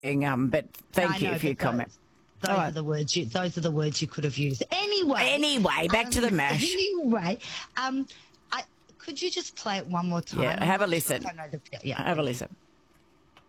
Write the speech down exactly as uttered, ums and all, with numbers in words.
Um, but thank I you know, for your but comment. Those, All those right. are the words. You, those are the words you could have used. Anyway. Anyway, back um, to the mash. Anyway, um, I, could you just play it one more time? Yeah, I'm have a not sure listen. if I know the, yeah, Have a thank you. listen.